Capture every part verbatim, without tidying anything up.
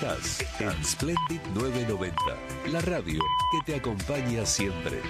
Estás en Splendid nueve noventa, la radio que te acompaña siempre.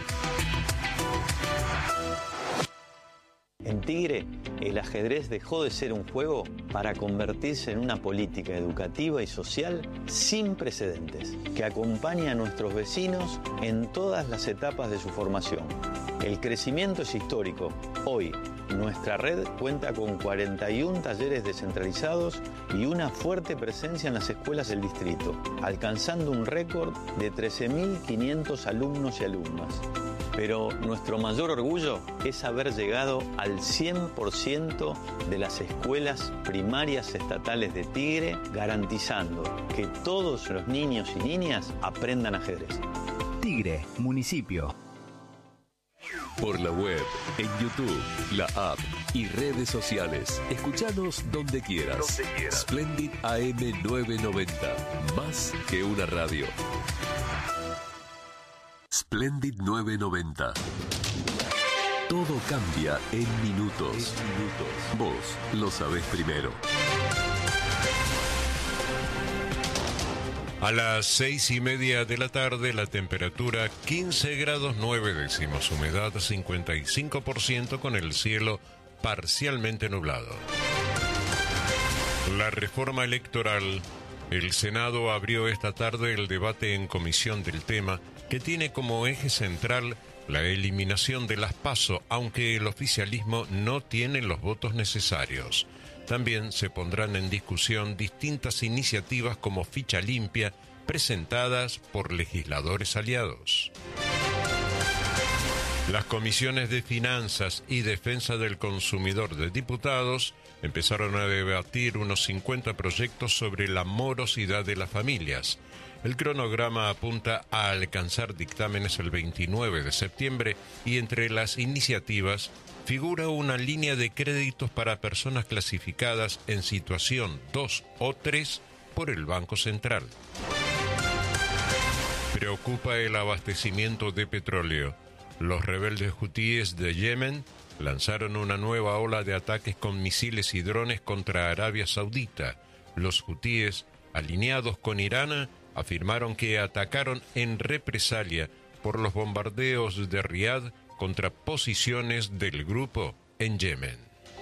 En Tigre, el ajedrez dejó de ser un juego para convertirse en una política educativa y social sin precedentes, que acompaña a nuestros vecinos en todas las etapas de su formación. El crecimiento es histórico. Hoy, nuestra red cuenta con cuarenta y un talleres descentralizados y una fuerte presencia en las escuelas del distrito, alcanzando un récord de trece mil quinientos alumnos y alumnas. Pero nuestro mayor orgullo es haber llegado al cien por ciento de las escuelas primarias estatales de Tigre, garantizando que todos los niños y niñas aprendan ajedrez. Tigre, municipio. Por la web, en YouTube, la app y redes sociales. Escuchanos donde quieras. Donde quieras. Splendid A M nueve noventa. Más que una radio. Splendid nueve noventa. Todo cambia en minutos. En minutos. Vos lo sabés primero. A las seis y media de la tarde, la temperatura quince grados nueve décimos, humedad cincuenta y cinco por ciento con el cielo parcialmente nublado. La reforma electoral. El Senado abrió esta tarde el debate en comisión del tema, que tiene como eje central la eliminación de las PASO, aunque el oficialismo no tiene los votos necesarios. También se pondrán en discusión distintas iniciativas como ficha limpia, presentadas por legisladores aliados. Las comisiones de Finanzas y Defensa del Consumidor de diputados empezaron a debatir unos cincuenta proyectos sobre la morosidad de las familias. El cronograma apunta a alcanzar dictámenes el veintinueve de septiembre y entre las iniciativas figura una línea de créditos para personas clasificadas en situación dos o tres por el Banco Central. Preocupa el abastecimiento de petróleo. Los rebeldes hutíes de Yemen lanzaron una nueva ola de ataques con misiles y drones contra Arabia Saudita. Los hutíes, alineados con Irán, afirmaron que atacaron en represalia por los bombardeos de Riad contra posiciones del grupo en Yemen.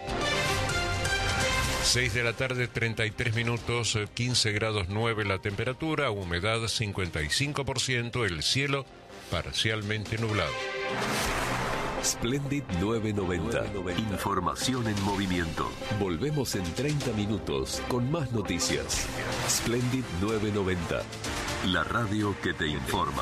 seis de la tarde, treinta y tres minutos, quince grados nueve la temperatura, humedad cincuenta y cinco por ciento, el cielo parcialmente nublado. Splendid nueve noventa. Información en movimiento. Volvemos en treinta minutos con más noticias. Splendid nueve noventa. La radio que te informa.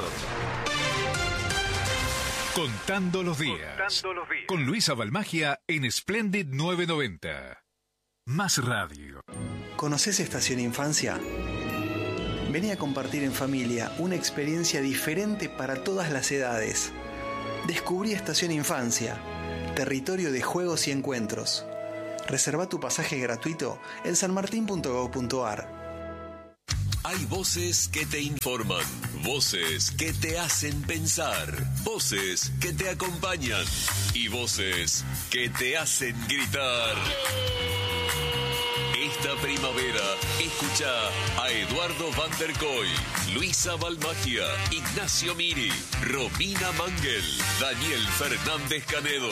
Contando los días. Contando los días. Con Luisa Balmagia en Splendid nueve noventa. Más radio. ¿Conoces Estación Infancia? Vení a compartir en familia una experiencia diferente para todas las edades. Descubrí Estación Infancia, territorio de juegos y encuentros. Reserva tu pasaje gratuito en sanmartin punto gob punto ar. Hay voces que te informan, voces que te hacen pensar, voces que te acompañan y voces que te hacen gritar. Esta primavera, escucha a Eduardo Van der Koy, Luisa Balmagia, Ignacio Miri, Romina Mangel, Daniel Fernández Canedo.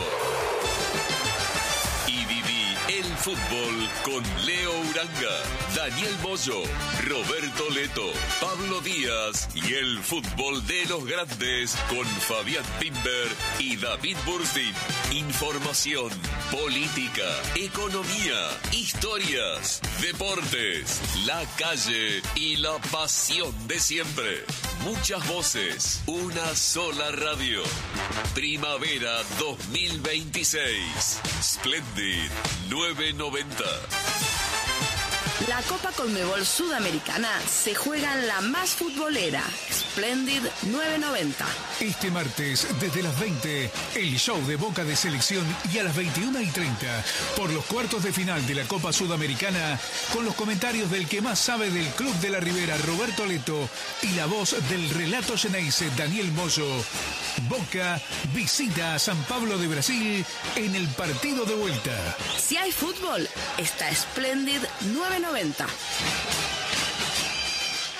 Y viví el fútbol con Leo Uranga, Daniel Moyo, Roberto Leto, Pablo Díaz y el fútbol de los grandes con Fabián Pimber y David Burstein. Información, política, economía, historias, deportes, la calle y la pasión de siempre. Muchas voces, una sola radio. Primavera dos mil veintiséis. Splendid nueve noventa. La Copa Conmebol Sudamericana se juega en la más futbolera, Splendid nueve noventa. Este martes, desde las veinte, el show de Boca de Selección y a las veintiuna y treinta, por los cuartos de final de la Copa Sudamericana, con los comentarios del que más sabe del Club de la Ribera, Roberto Leto, y la voz del relato Xeneize, Daniel Moyo. Boca visita a San Pablo de Brasil en el partido de vuelta. Si hay fútbol, está Splendid nueve noventa.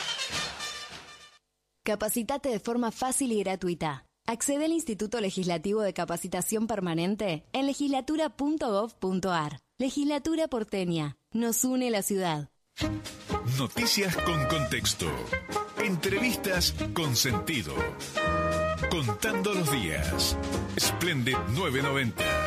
Capacitate de forma fácil y gratuita. Accede al Instituto Legislativo de Capacitación Permanente en legislatura punto gov punto ar. Legislatura porteña. Nos une la ciudad. Noticias con contexto. Entrevistas con sentido. Contando los días. Splendid novecientos noventa.